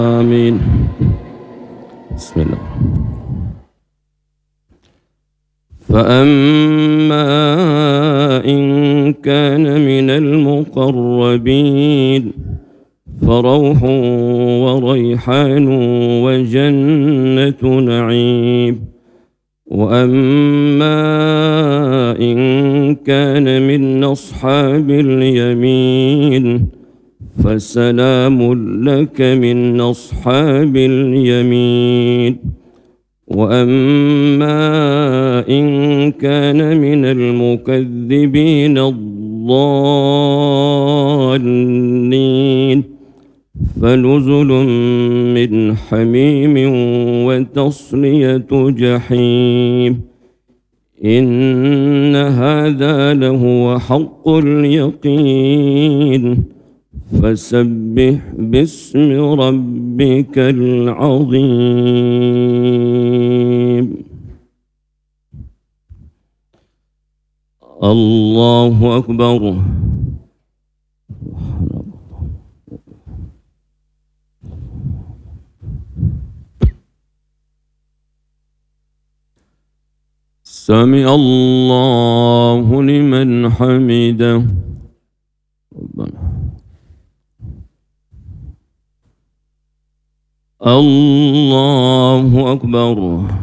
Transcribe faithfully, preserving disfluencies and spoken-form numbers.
آمين. بسم الله. فأما إن كان من المقربين فروح وريحان وجنة نعيم. وأما إن كان من أصحاب اليمين فسلام لك من أصحاب اليمين. وأما إن كان من المكذبين الضالين فنزل من حميم وتصلية جحيم. إن هذا لهو حق اليقين. فسبح باسم ربك العظيم. الله أكبر. سمع الله لمن حمده. ربنا الله أكبر.